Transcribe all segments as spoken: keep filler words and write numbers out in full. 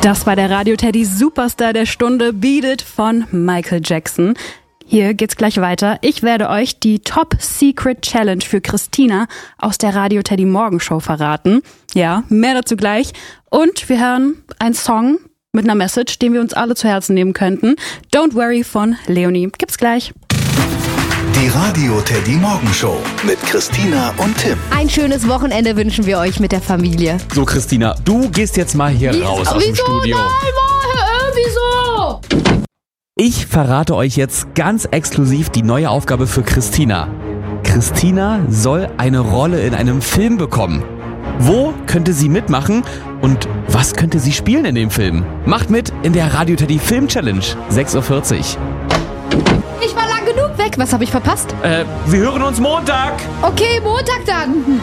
Das war der Radio Teddy Superstar der Stunde, Beat It von Michael Jackson. Hier geht's gleich weiter. Ich werde euch die Top Secret Challenge für Christina aus der Radio Teddy Morgenshow verraten. Ja, mehr dazu gleich. Und wir hören einen Song mit einer Message, den wir uns alle zu Herzen nehmen könnten. Don't Worry von Leonie. Gibt's gleich. Die Radio Teddy Morgenshow mit Christina und Tim. Ein schönes Wochenende wünschen wir euch mit der Familie. So, Christina, du gehst jetzt mal hier Wie, raus aus wieso? dem Studio. Nein, äh, wieso? Ich verrate euch jetzt ganz exklusiv die neue Aufgabe für Christina. Christina soll eine Rolle in einem Film bekommen. Wo könnte sie mitmachen und was könnte sie spielen in dem Film? Macht mit in der Radio Teddy Film Challenge, sechs Uhr vierzig. Ich war lang genug weg. Was habe ich verpasst? Äh, wir hören uns Montag. Okay, Montag dann.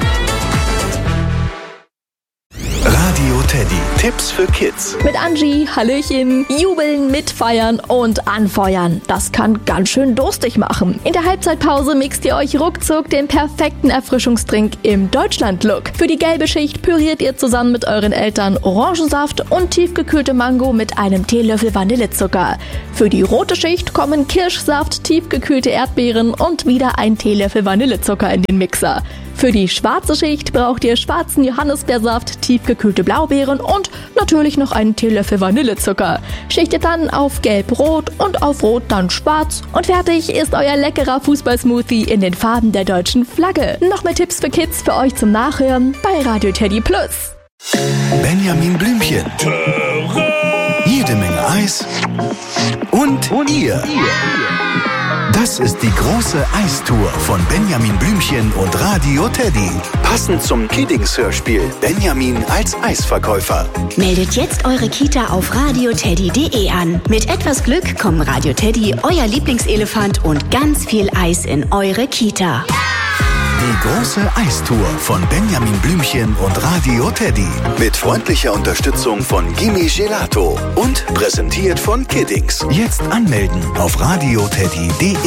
Radio Teddy, Tipps für Kids. Mit Angie, Hallöchen, jubeln, mitfeiern und anfeuern. Das kann ganz schön durstig machen. In der Halbzeitpause mixt ihr euch ruckzuck den perfekten Erfrischungsdrink im Deutschland-Look. Für die gelbe Schicht püriert ihr zusammen mit euren Eltern Orangensaft und tiefgekühlte Mango mit einem Teelöffel Vanillezucker. Für die rote Schicht kommen Kirschsaft, tiefgekühlte Erdbeeren und wieder ein Teelöffel Vanillezucker in den Mixer. Für die schwarze Schicht braucht ihr schwarzen Johannisbeersaft, tiefgekühlte Blaubeeren und natürlich noch einen Teelöffel Vanillezucker. Schichtet dann auf gelb-rot und auf rot dann schwarz und fertig ist euer leckerer Fußballsmoothie in den Farben der deutschen Flagge. Noch mehr Tipps für Kids für euch zum Nachhören bei Radio Teddy Plus. Benjamin Blümchen. Jede Menge Eis. Und, und ihr. Das ist die große Eistour von Benjamin Blümchen und Radio Teddy. Passend zum Kiddings-Hörspiel Benjamin als Eisverkäufer. Meldet jetzt eure Kita auf radioteddy punkt de an. Mit etwas Glück kommen Radio Teddy, euer Lieblingselefant und ganz viel Eis in eure Kita. Die große Eistour von Benjamin Blümchen und Radio Teddy. Mit freundlicher Unterstützung von Gimme Gelato. Und präsentiert von Kiddings. Jetzt anmelden auf radioteddy punkt de.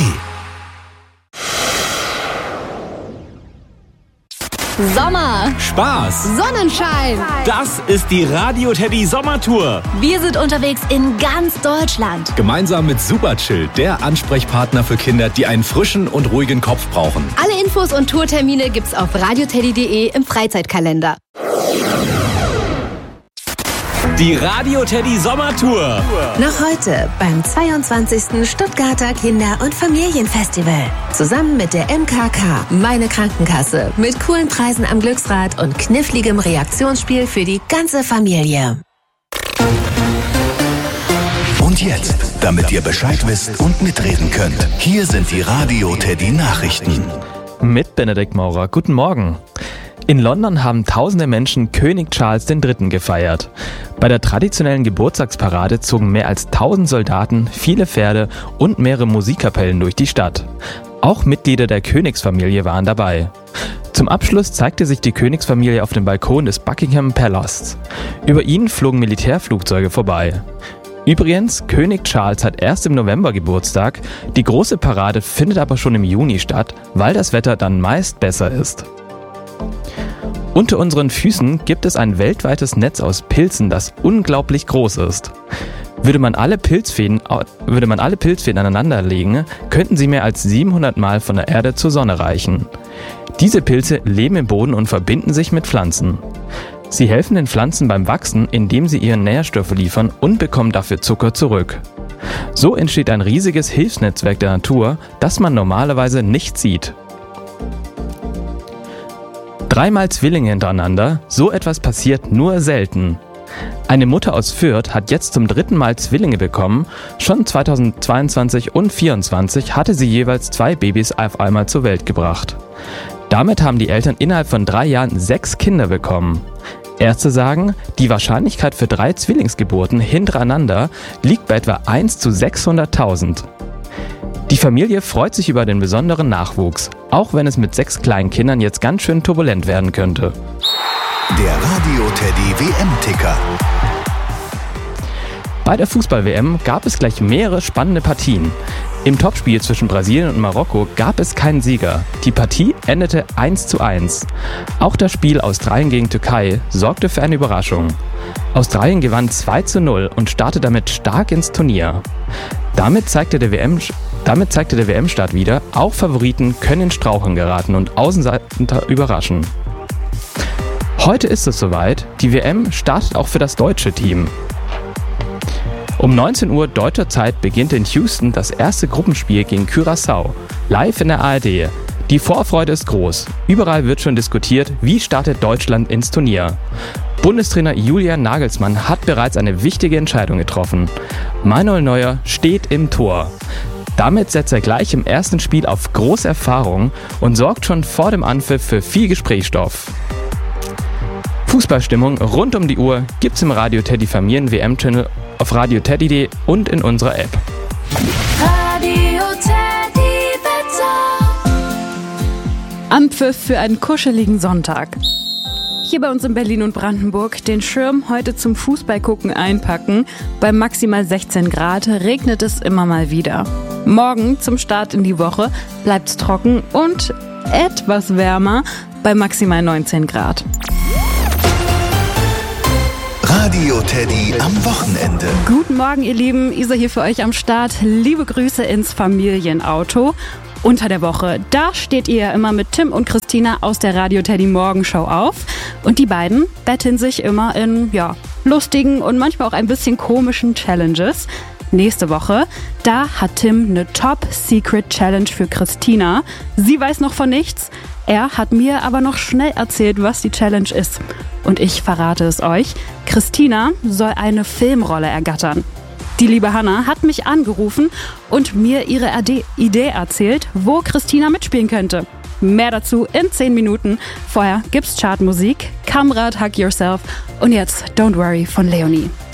Sommer, Spaß, Sonnenschein. das ist die Radio Teddy Sommertour. Wir sind unterwegs in ganz Deutschland. Gemeinsam mit Superchill, der Ansprechpartner für Kinder, die einen frischen und ruhigen Kopf brauchen. Alle Infos und Tourtermine gibt's auf radioteddy punkt de im Freizeitkalender. Die Radio Teddy Sommertour. Noch heute beim zweiundzwanzigsten Stuttgarter Kinder- und Familienfestival. Zusammen mit der M K K, meine Krankenkasse, mit coolen Preisen am Glücksrad und kniffligem Reaktionsspiel für die ganze Familie. Und jetzt, damit ihr Bescheid wisst und mitreden könnt, hier sind die Radio Teddy Nachrichten. Mit Benedikt Maurer. Guten Morgen. In London haben tausende Menschen König Charles der Dritte gefeiert. Bei der traditionellen Geburtstagsparade zogen mehr als tausend Soldaten, viele Pferde und mehrere Musikkapellen durch die Stadt. Auch Mitglieder der Königsfamilie waren dabei. Zum Abschluss zeigte sich die Königsfamilie auf dem Balkon des Buckingham Palace. Über ihnen flogen Militärflugzeuge vorbei. Übrigens, König Charles hat erst im November Geburtstag, die große Parade findet aber schon im Juni statt, weil das Wetter dann meist besser ist. Unter unseren Füßen gibt es ein weltweites Netz aus Pilzen, das unglaublich groß ist. Würde man alle Pilzfäden, würde man alle Pilzfäden aneinander legen, könnten sie mehr als siebenhundert Mal von der Erde zur Sonne reichen. Diese Pilze leben im Boden und verbinden sich mit Pflanzen. Sie helfen den Pflanzen beim Wachsen, indem sie ihnen Nährstoffe liefern und bekommen dafür Zucker zurück. So entsteht ein riesiges Hilfsnetzwerk der Natur, das man normalerweise nicht sieht. Dreimal Zwillinge hintereinander, so etwas passiert nur selten. Eine Mutter aus Fürth hat jetzt zum dritten Mal Zwillinge bekommen. Schon zweitausendzweiundzwanzig und zweitausendvierundzwanzig hatte sie jeweils zwei Babys auf einmal zur Welt gebracht. Damit haben die Eltern innerhalb von drei Jahren sechs Kinder bekommen. Ärzte sagen, die Wahrscheinlichkeit für drei Zwillingsgeburten hintereinander liegt bei etwa eins zu sechshunderttausend. Die Familie freut sich über den besonderen Nachwuchs, auch wenn es mit sechs kleinen Kindern jetzt ganz schön turbulent werden könnte. Der Radio Teddy W M-Ticker. Bei der Fußball-W M gab es gleich mehrere spannende Partien. Im Topspiel zwischen Brasilien und Marokko gab es keinen Sieger. Die Partie endete eins zu eins. Auch das Spiel Australien gegen Türkei sorgte für eine Überraschung. Australien gewann zwei zu null und startete damit stark ins Turnier. Damit zeigte der W M, damit zeigte der W M-Start wieder, auch Favoriten können in Straucheln geraten und Außenseiter überraschen. Heute ist es soweit, die W M startet auch für das deutsche Team. Um neunzehn Uhr deutscher Zeit beginnt in Houston das erste Gruppenspiel gegen Curaçao, live in der A R D. Die Vorfreude ist groß. Überall wird schon diskutiert, wie startet Deutschland ins Turnier. Bundestrainer Julian Nagelsmann hat bereits eine wichtige Entscheidung getroffen. Manuel Neuer steht im Tor. Damit setzt er gleich im ersten Spiel auf große Erfahrung und sorgt schon vor dem Anpfiff für viel Gesprächsstoff. Fußballstimmung rund um die Uhr gibt's im Radio Teddy Familien-W M-Channel auf radio teddy punkt de und in unserer App. Radio Teddy Wetter. Anpfiff für einen kuscheligen Sonntag. Hier bei uns in Berlin und Brandenburg den Schirm heute zum Fußballgucken einpacken. Bei maximal sechzehn Grad regnet es immer mal wieder. Morgen zum Start in die Woche bleibt's trocken und etwas wärmer bei maximal neunzehn Grad. Radio Teddy am Wochenende. Guten Morgen, ihr Lieben. Isa hier für euch am Start. Liebe Grüße ins Familienauto. Unter der Woche, da steht ihr ja immer mit Tim und Christina aus der Radio Teddy Morgenshow auf. Und die beiden betteln sich immer in, ja, lustigen und manchmal auch ein bisschen komischen Challenges. Nächste Woche, da hat Tim eine Top-Secret-Challenge für Christina. Sie weiß noch von nichts. Er hat mir aber noch schnell erzählt, was die Challenge ist. Und ich verrate es euch. Christina soll eine Filmrolle ergattern. Die liebe Hanna hat mich angerufen und mir ihre Idee erzählt, wo Christina mitspielen könnte. Mehr dazu in zehn Minuten. Vorher gibt's Chartmusik, Kamrat, Hug Yourself und jetzt Don't Worry von Leonie.